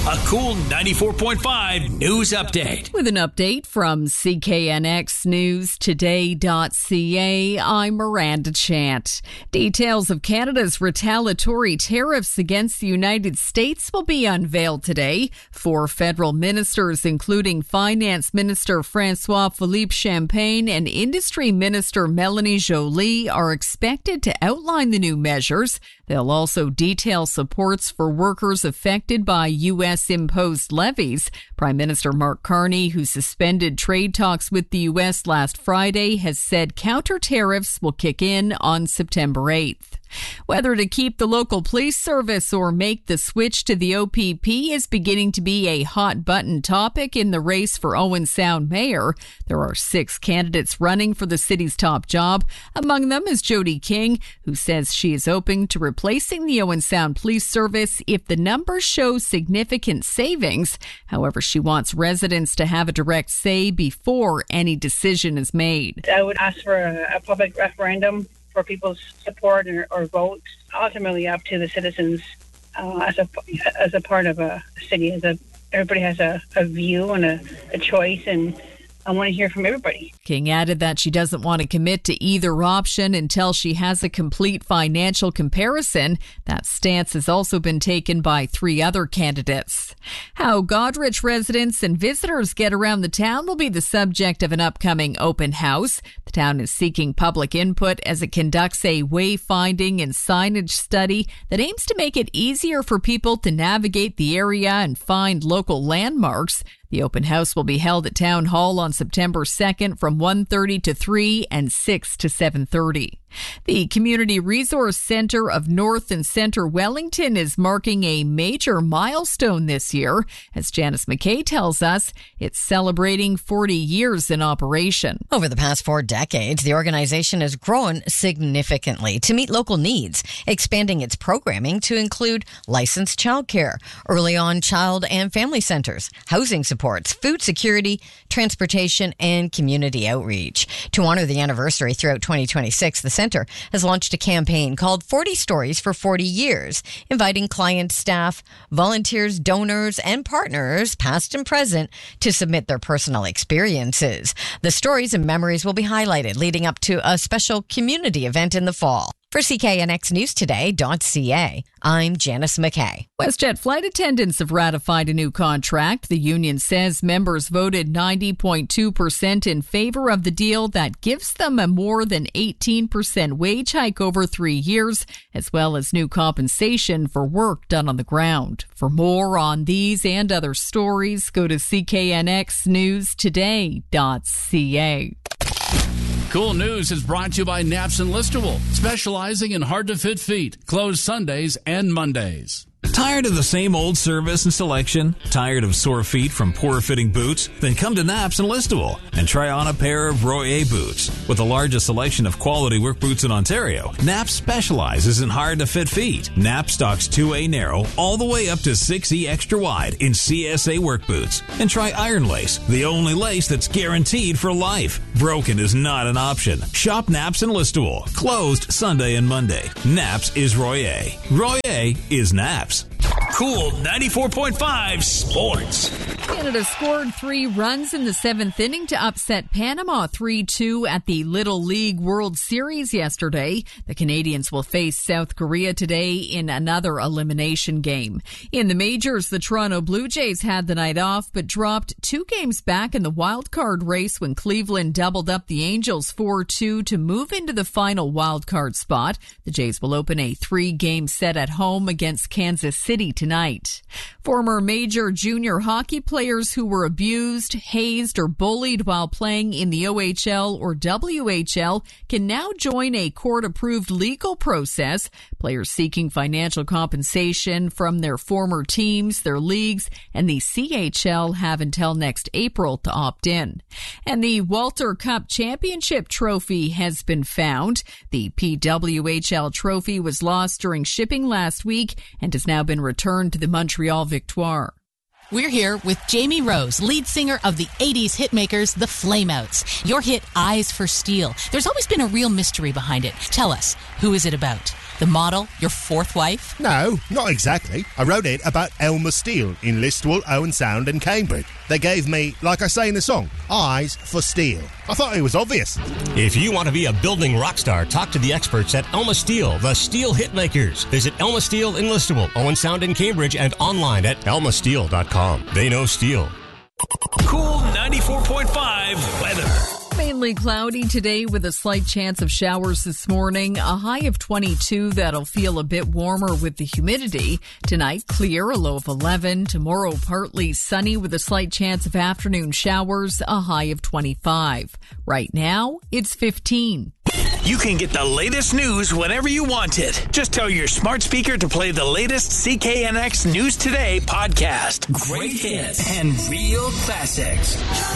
A Cool 94.5 news update. With an update from CKNXNewsToday.ca, I'm Miranda Chant. Details of Canada's retaliatory tariffs against the United States will be unveiled today. 4 federal ministers, including Finance Minister François-Philippe Champagne and Industry Minister Melanie Joly, are expected to outline the new measures. They'll also detail supports for workers affected by U.S.-imposed levies. Prime Minister Mark Carney, who suspended trade talks with the U.S. last Friday, has said counter tariffs will kick in on September 8th. Whether to keep the local police service or make the switch to the OPP is beginning to be a hot-button topic in the race for Owen Sound mayor. There are 6 candidates running for the city's top job. Among them is Jody King, who says she is open to replacing the Owen Sound Police Service if the numbers show significant savings. However, she wants residents to have a direct say before any decision is made. I would ask for a public referendum for people's support or vote, ultimately up to the citizens as a part of a city. Everybody has a view and a choice, and I want to hear from everybody. King added that she doesn't want to commit to either option until she has a complete financial comparison. That stance has also been taken by 3 other candidates. How Goderich residents and visitors get around the town will be the subject of an upcoming open house. The town is seeking public input as it conducts a wayfinding and signage study that aims to make it easier for people to navigate the area and find local landmarks. The open house will be held at Town Hall on September 2nd from 1:30 to 3 and 6 to 7:30. The Community Resource Centre of North and Centre Wellington is marking a major milestone this year. As Janice McKay tells us, it's celebrating 40 years in operation. Over the past 4 decades, the organization has grown significantly to meet local needs, expanding its programming to include licensed childcare, early on child and family centers, housing supports, food security, transportation, and community outreach. To honor the anniversary throughout 2026, the Center has launched a campaign called 40 Stories for 40 Years, inviting clients, staff, volunteers, donors, and partners, past and present, to submit their personal experiences. The stories and memories will be highlighted leading up to a special community event in the fall. For CKNXNewsToday.ca, I'm Janice McKay. WestJet flight attendants have ratified a new contract. The union says members voted 90.2% in favor of the deal that gives them a more than 18% wage hike over 3 years, as well as new compensation for work done on the ground. For more on these and other stories, go to CKNXNewsToday.ca. Cool News is brought to you by Naps and Listowel, specializing in hard-to-fit feet, closed Sundays and Mondays. Tired of the same old service and selection? Tired of sore feet from poor-fitting boots? Then come to Naps and Listowel and try on a pair of Royer boots. With the largest selection of quality work boots in Ontario, Naps specializes in hard-to-fit feet. Naps stocks 2A narrow all the way up to 6E extra wide in CSA work boots. And try Iron Lace, the only lace that's guaranteed for life. Broken is not an option. Shop Naps and Listowel, closed Sunday and Monday. Naps is Royer. Royer is Naps. Cool 94.5 Sports. Canada scored 3 runs in the 7th inning to upset Panama 3-2 at the Little League World Series yesterday. The Canadians will face South Korea today in another elimination game. In the majors, the Toronto Blue Jays had the night off but dropped 2 games back in the wild card race when Cleveland doubled up the Angels 4-2 to move into the final wild card spot. The Jays will open a 3-game set at home against Kansas City tonight. Former major junior hockey players who were abused, hazed, or bullied while playing in the OHL or WHL can now join a court-approved legal process. Players seeking financial compensation from their former teams, their leagues, and the CHL have until next April to opt in. And the Walter Cup Championship Trophy has been found. The PWHL trophy was lost during shipping last week and has now been returned to the Montreal Victoire. We're here with Jamie Rose, lead singer of the 80s hitmakers, the Flameouts. Your hit, Eyes for Steel. There's always been a real mystery behind it. Tell us, who is it about? The model, your fourth wife? No, not exactly. I wrote it about Elma Steele in Listowel, Owen Sound and Cambridge. They gave me, like I say in the song, Eyes for Steel. I thought it was obvious. If you want to be a building rock star, talk to the experts at Elma Steel, the Steel Hitmakers. Visit Elma Steel in Listowel, Owen Sound in Cambridge, and online at elmasteel.com. They know steel. Cool 94.5 weather. Mainly cloudy today with a slight chance of showers this morning. A high of 22 that'll feel a bit warmer with the humidity. Tonight, clear, a low of 11. Tomorrow, partly sunny with a slight chance of afternoon showers, a high of 25. Right now, it's 15. You can get the latest news whenever you want it. Just tell your smart speaker to play the latest CKNX News Today podcast. Great hits and real classics.